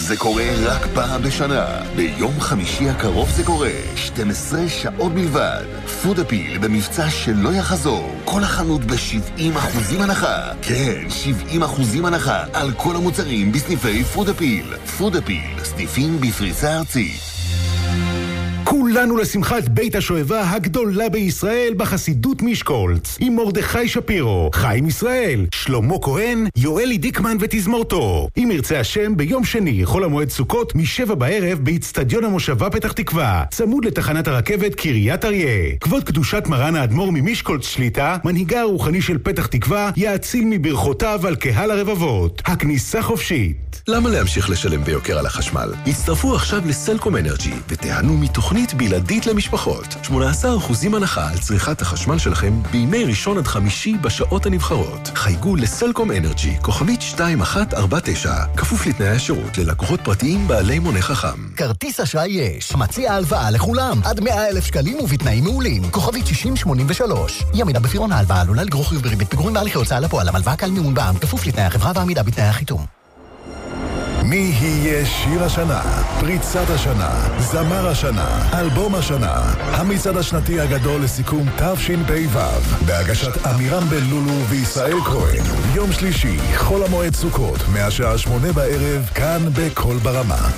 זה קורה רק פעם בשנה. ביום חמישי הקרוב זה קורה. 12 שעות בלבד. פוד אפיל במבצע שלא יחזור. כל החנות ב-70% הנחה. כן, 70% הנחה על כל המוצרים בסניפי פוד אפיל. פוד אפיל, סניפים בפריסה ארצית. כולנו לשמחת בית השואבה הגדולה בישראל בחסידות משקולץ עם מרדכי שפירו, חיים ישראל, שלמה כהן, יואלי דיקמן ותזמורתו. אם ירצה השם ביום שני חול המועד סוכות מ-7 בערב באצטדיון המושבה פתח תקווה, צמוד לתחנת הרכבת קריית אריה. כבוד קדושת מרן האדמו"ר ממשקולץ שליטה, מנהיגה הרוחני של פתח תקווה, יאציל מברכותיו על קהל הרבבות. הכניסה חופשית. למה להמשיך לשלם ביוקר על החשמל? הצטרפו עכשיו לסלקום אנרג'י ותיהנו מתוכנית בלעדית למשפחות. 18% הנחה על צריכת החשמל שלכם בימי ראשון עד חמישי בשעות הנבחרות. חייגו לסלקום אנרג'י, כוכבית 2149, כפוף לתנאי השירות ללקוחות פרטיים בעלי מונה חכם. כרטיס אשראי יש, מציע הלוואה לכולם, עד 100,000 שקלים ובתנאים מעולים, כוכבית 6083. ימידה בפירעון ההלוואה עלולה לגרור חיוב בריבית פיגורים בהליכי הוצאה לפועל, המלוואה קל מימון בע"מ, כפוף לתנאי החברה ועמידה בתנאי החיתום. מי יהיה שיר השנה, פריצת השנה, זמר השנה, אלבום השנה, המצעד השנתי הגדול לסיכום תשפ"ו, בהגשת אמירם בלולו וישראל כהן, יום שלישי, חול המועד סוכות, מהשעה 8 בערב, כאן בכל ברמה.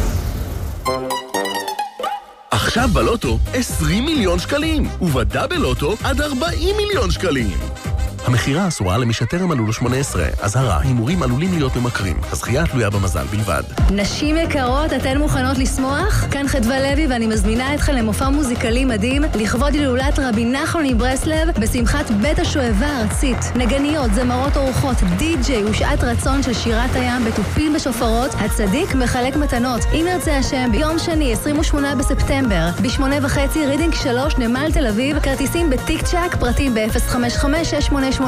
עכשיו בלוטו 20 מיליון שקלים, ובדאבל לוטו עד 40 מיליון שקלים. המחירה אסורה למי שטרם מלאו לו 18. אזהרה, הימורים עלולים להיות ממכרים. הזכייה תלויה במזל בלבד. נשים יקרות, אתן מוכנות לשמוח? כאן חדווה לוי ואני מזמינה אתכן למופע מוזיקלי מדהים לכבוד הילולת רבי נחמן מברסלב בשמחת בית השואבה הארצית. נגניות, זמרות אורחות, די-ג'יי ושעת רצון של שירת הים בתופים בשופרות. הצדיק מחלק מתנות. אם ירצה השם, ביום שני 28 בספטמבר ב-8:30 רידינג 3 נמל תל אביב. כרטיסים בטיק צ'ק, פרטים ב-055-688-9162.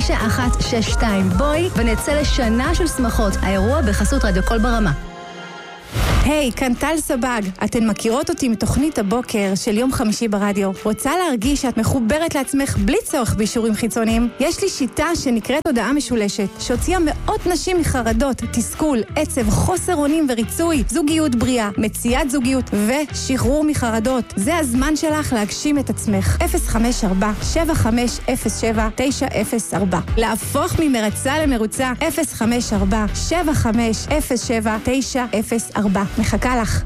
בואי ונצא לשנה של שמחות. האירוע בחסות רדיו כל ברמה. היי, כאן טל סבג. אתן מכירות אותי מתוכנית הבוקר של יום חמישי ברדיו. רוצה להרגיש שאת מחוברת לעצמך בלי צורך באישורים חיצוניים? יש לי שיטה שנקראת הודעה משולשת, שהוציאה מאות נשים מחרדות, תסכול, עצב, חוסר אונים וריצוי, זוגיות בריאה, מציאת זוגיות ושחרור מחרדות. זה הזמן שלך להגשים את עצמך. 054-7507-904. להפוך ממרצה למרוצה. 054-7507-904. מחכה לך.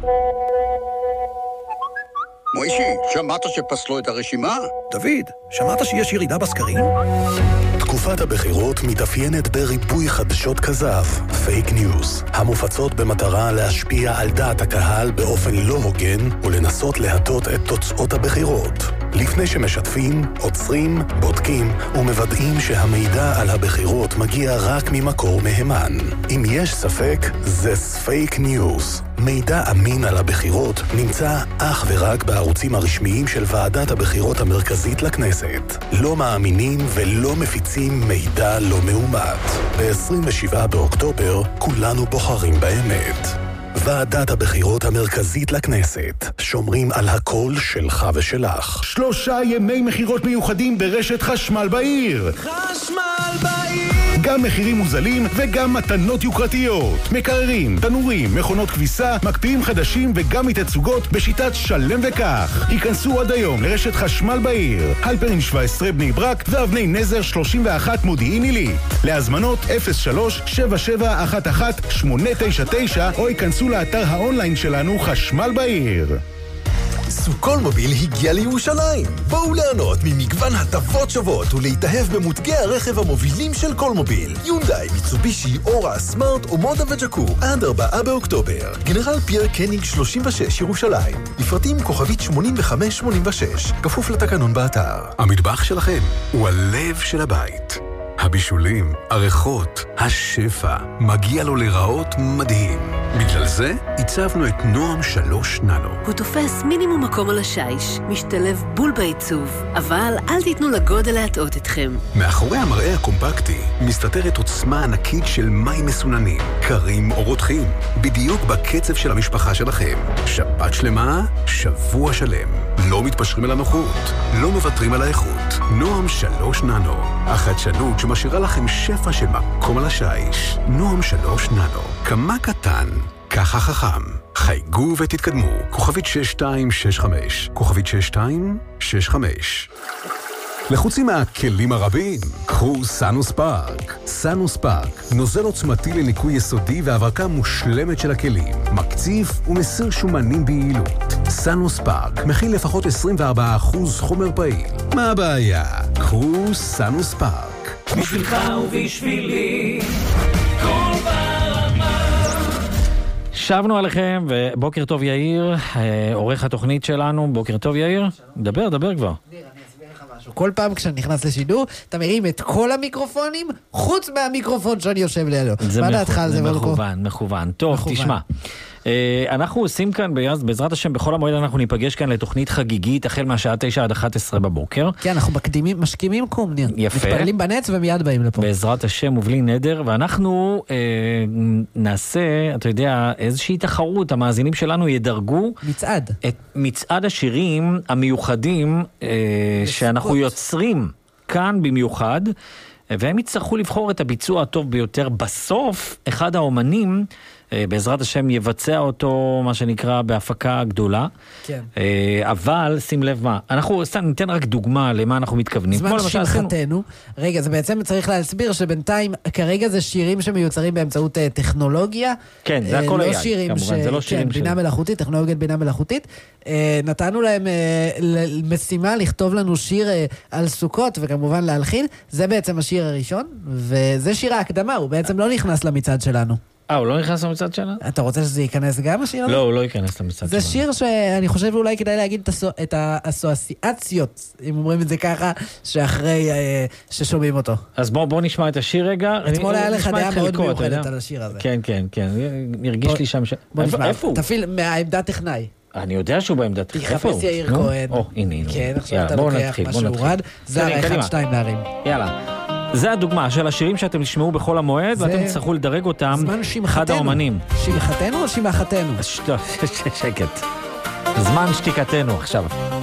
מוישי, שמעת שפסלו את הרשימה? דוד, שמעת שיש ירידה בסקרים? תקופת הבחירות מתאפיינת בריבוי חדשות כזב, פייק ניוז, המופצות במטרה להשפיע על דעת הקהל באופן לא הוגן ולנסות להטות את תוצאות הבחירות. לפני שמשתפים, עוצרים, בודקים ומוודאים שהמידע על הבחירות מגיע רק ממקור מהימן. אם יש ספק, זה פייק ניוז. מידע אמין על הבחירות נמצא אך ורק בערוצים הרשמיים של ועדת הבחירות המרכזית לכנסת. לא מאמינים ולא מפיצים מידע לא מאומת. ב-27 באוקטובר כולנו בוחרים באמת. ועדת הבחירות המרכזית לכנסת. שומרים על הקול שלך ושלך. 3 ימי מחירות מיוחדים ברשת חשמל בעיר. חשמל בעיר! גם מחירים מוזלים וגם מתנות יוקרתיות. מקררים, תנורים, מכונות כביסה, מקפיאים חדשים וגם מתצוגות בשיטת שלם וכך. היכנסו עד היום לרשת חשמל בעיר. הלפרין 17 בני ברק ואבני נזר 31 מודיעין עילית. להזמנות 03-7711-899 או היכנסו לאתר האונליין שלנו חשמל בעיר. סוכול מוביל הגיע לירושלים. בואו ליהנות ממגוון הטבות שוות ולהתאהב במותגי הרכב המובילים של כל מוביל. יונדאי, מיצובישי, אורה, סמארט ומודה וג'קו עד 4 באוקטובר. גנרל פייר קניג 36 ירושלים. לפרטים כוכבית 8586, כפוף לתקנון באתר. המטבח שלכם הוא הלב של הבית. הבישולים, הריחות, השפע, מגיע לו לראות מדהים. בגלל זה הצבנו את נועם 3 ננו. הוא תופס מינימום מקום על השיש, משתלב בול בעיצוב, אבל אל תיתנו לגודל להטעות אתכם. מאחורי המראה הקומפקטי מסתתרת עוצמה ענקית של מים מסוננים, קרים או רותחים, בדיוק בקצב של המשפחה שלכם. שבת שלמה, שבוע שלם. לא מתפשרים על הנוחות, לא מוותרים על האיכות. נועם 3 ננו, החדשנות שמשאירה לכם שפע של מקום על השיש. נועם 3 ננו, כמה קטן, ככה חכם. חייגו ותתקדמו. כוכבית 6265. כוכבית 6265. לחוצים מהכלים הרבים, קחו סאנוס פארק. סאנוס פארק, נוזל עוצמתי לניקוי יסודי והברקה מושלמת של הכלים, מקציף ומסיר שומנים ביעילות. סאנוס פארק מכיל לפחות 24% חומר פעיל. מה הבעיה? קחו סאנוס פארק. בשבילך ובשבילי כל ברמה. שבנו עליכם, ובוקר טוב יאיר, עורך התוכנית שלנו. בוקר טוב יאיר, דבר כבר. כל פעם כשאני נכנס לשידור, אתה מרים את כל המיקרופונים, חוץ מהמיקרופון שאני יושב לידו. מה דעתך על זה? מכוון. טוב, תשמע. אנחנו עושים כאן, בעזרת השם, בכל המועד אנחנו ניפגש כאן לתוכנית חגיגית, החל מהשעה 9 עד 11 בבוקר. כן, אנחנו משכימים קום, ניר. יפה. מתפעלים בנץ ומיד באים לפה. בעזרת השם ובלי נדר, ואנחנו נעשה, אתה יודע, איזושהי תחרות, המאזינים שלנו ידרגו את מצעד השירים המיוחדים שאנחנו יוצרים כאן במיוחד, והם יצטרכו לבחור את הביצוע הטוב ביותר. בסוף, אחד האומנים, בעזרת השם יבצע אותו, מה שנקרא, בהפקה גדולה. כן. אבל, שים לב מה, אנחנו ניתן רק דוגמה למה אנחנו מתכוונים. זמן שמחתנו. רגע, זה בעצם צריך להסביר שבינתיים, כרגע זה שירים שמיוצרים באמצעות טכנולוגיה. כן, זה הכל היה, כמובן, זה לא שירים של... בינה מלאכותית, טכנולוגיית בינה מלאכותית. נתנו להם משימה לכתוב לנו שיר על סוכות, וכמובן להלחין. זה בעצם השיר הראשון, וזה שיר ההקדמה, הוא בעצם לא נכנס למצעד שלנו. הוא לא נכנס למצעד שלנו? אתה רוצה שזה ייכנס גם השיר הזה? לא, הוא לא ייכנס למצעד שלנו. זה שיר שאני חושב אולי כדאי להגיד את האסוציאציות, אם אומרים את זה ככה, שאחרי ששומעים אותו. אז בוא נשמע את השיר רגע. אתמול היה לך דעה מאוד מיוחדת על השיר הזה. כן. הרגיש לי שם... איפה הוא? תפיל מהעמדה טכנאי. אני יודע שהוא בעמדת טכנאי. תחפש יאיר כהן. הנה. כן, עכשיו אתה לוקח משהו הורד. זה הרי 1-2 נערים. יאללה. זה הדוגמה של השירים שאתם תשמעו בכל המועד, ואתם תצטרכו לדרג אותם אחד האומנים. שמחתנו או שמחתנו? שקט. זמן שתיקתנו עכשיו.